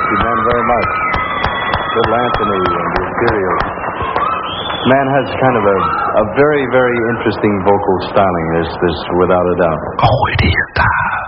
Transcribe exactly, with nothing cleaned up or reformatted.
you man very much. Little Anthony and the Imperials. Man has kind of a, a very, very interesting vocal styling. There's, there's without a doubt. Oh, it is that.